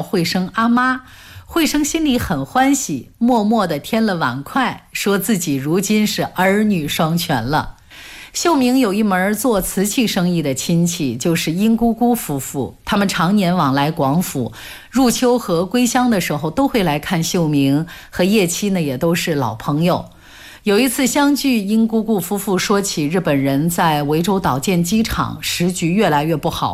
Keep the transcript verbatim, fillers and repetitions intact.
惠生阿妈。惠生心里很欢喜，默默地添了碗筷，说自己如今是儿女双全了。秀明有一门做瓷器生意的亲戚，就是殷姑姑夫妇，他们常年往来广府，入秋和归乡的时候都会来看秀明，和叶妻呢也都是老朋友。有一次相聚，殷姑姑夫妇说起日本人在涠洲岛建机场，时局越来越不好。